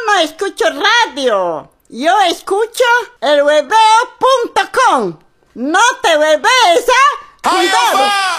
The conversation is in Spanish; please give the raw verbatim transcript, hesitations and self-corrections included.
no escucho radio. Yo escucho el hueveo punto com. No te huevees, ¿ah? ¡Cuidado!